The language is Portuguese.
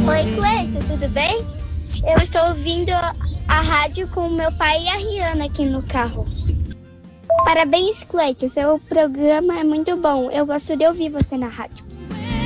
Oi, Cleito, tudo bem? Eu estou ouvindo a rádio com o meu pai e a Rihanna aqui no carro. Parabéns, Cleito, seu programa é muito bom. Eu gosto de ouvir você na rádio.